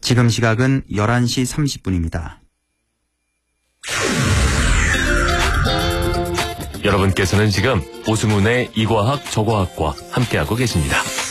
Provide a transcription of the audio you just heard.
지금 시각은 11시 30분입니다. 여러분께서는 지금 오승훈의 이과학 저과학과 함께하고 계십니다.